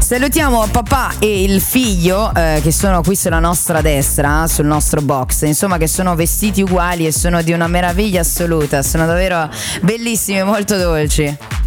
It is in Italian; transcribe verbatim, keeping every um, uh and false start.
Salutiamo papà e il figlio eh, che sono qui sulla nostra destra, sul nostro box, insomma, che sono vestiti uguali e sono di una meraviglia assoluta, sono davvero bellissimi e molto dolci.